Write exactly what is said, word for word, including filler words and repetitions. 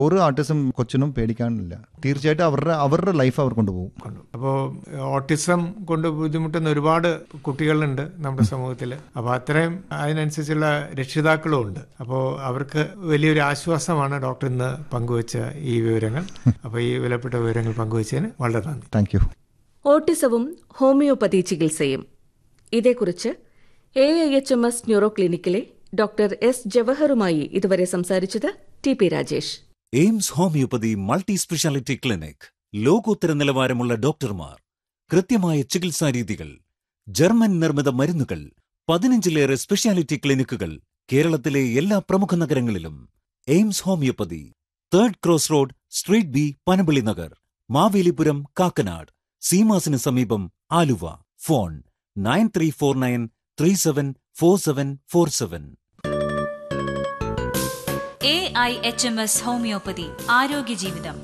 ഒരു ആർട്ടിസം കൊച്ചിനും പേടിക്കാനില്ല. തീർച്ചയായിട്ടും അവരുടെ അവരുടെ ലൈഫ് അവർ കൊണ്ടുപോകും. അപ്പോൾ ഓട്ടിസം കൊണ്ട് ബുദ്ധിമുട്ടുന്ന ഒരുപാട് കുട്ടികളുണ്ട് നമ്മുടെ സമൂഹത്തിൽ. അപ്പോൾ അത്രയും അതിനനുസരിച്ചുള്ള രക്ഷിതാക്കളും ഉണ്ട്. അപ്പോൾ അവർക്ക് വലിയൊരു ആശ്വാസമാണ് ഡോക്ടർ ഇന്ന് പങ്കുവച്ച ഈ വിവരങ്ങൾ. അപ്പോൾ ഈ വിലപ്പെട്ട വിവരങ്ങൾ പങ്കുവച്ചതിന് വളരെ നന്ദി. Thank you. ഓട്ടിസവും ഹോമിയോപ്പതി ചികിത്സയും, ഇതേക്കുറിച്ച് A I H M S neuro ക്ലിനിക്കിലെ doctor S ജവഹറുമായി ഇതുവരെ സംസാരിച്ചത് T P Rajesh. AIIMS homeopathy multi speciality clinic. ലോകോത്തര നിലവാരമുള്ള ഡോക്ടർമാർ, കൃത്യമായ ചികിത്സാ രീതികൾ, ജർമ്മൻ നിർമ്മിത മരുന്നുകൾ, പതിനഞ്ചിലേറെ സ്പെഷ്യാലിറ്റി ക്ലിനിക്കുകൾ കേരളത്തിലെ എല്ലാ പ്രമുഖ നഗരങ്ങളിലും. AIIMS homeopathy, third cross road, street B, Panampilly Nagar, Mavelipuram, Kakkanad. സീമാസിന് സമീപം, Aluva. Phone nine three four nine three seven four seven four seven. A I H M S homeopathy ആരോഗ്യ ജീവിതം.